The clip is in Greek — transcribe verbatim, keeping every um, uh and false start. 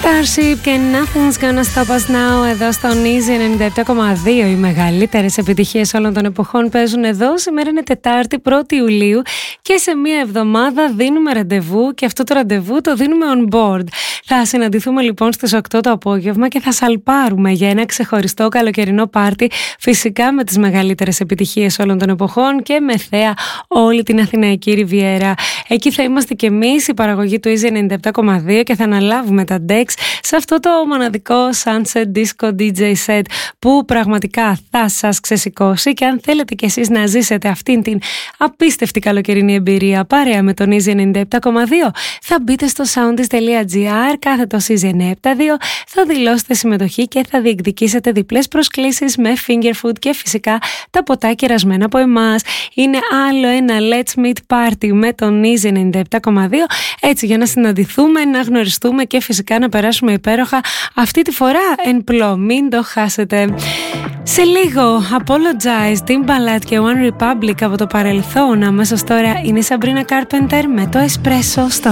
Starship και Nothing's Gonna Stop Us Now εδώ στο Easy ενενήντα επτά κόμμα δύο. Οι μεγαλύτερες επιτυχίες όλων των εποχών παίζουν εδώ. Σήμερα είναι Τετάρτη πρώτη Ιουλίου και σε μία εβδομάδα δίνουμε ραντεβού και αυτό το ραντεβού το δίνουμε on board. Θα συναντηθούμε λοιπόν στις οκτώ το απόγευμα και θα σαλπάρουμε για ένα ξεχωριστό καλοκαιρινό πάρτι, φυσικά με τις μεγαλύτερες επιτυχίες όλων των εποχών και με θέα όλη την Αθηναϊκή Ριβιέρα. Εκεί θα είμαστε κι εμείς, η παραγωγή του Easy ενενήντα επτά κόμμα δύο, και θα αναλάβουμε τα decks σε αυτό το μοναδικό Sunset Disco ντι τζέι set που πραγματικά θα σας ξεσηκώσει. Και αν θέλετε κι εσείς να ζήσετε αυτήν την απίστευτη καλοκαιρινή εμπειρία παρέα με τον Easy ενενήντα επτά κόμμα δύο, θα μπείτε στο soundis τελεία gr κάθετος Easy εννιακόσια εβδομήντα δύο, θα δηλώσετε συμμετοχή και θα διεκδικήσετε διπλές προσκλήσεις με finger food και φυσικά τα ποτά κερασμένα από εμάς. Είναι άλλο ένα Let's Meet Party με τον Easy ενενήντα επτά κόμμα δύο, έτσι για να συναντηθούμε, να γνωριστούμε και φυσικά να περάσουμε υπέροχα αυτή τη φορά εν πλώ. Μην το χάσετε. Σε λίγο Apologize, Timbaland και One Republic από το παρελθόν. Αμέσως τώρα είναι η Sabrina Carpenter με το Espresso στο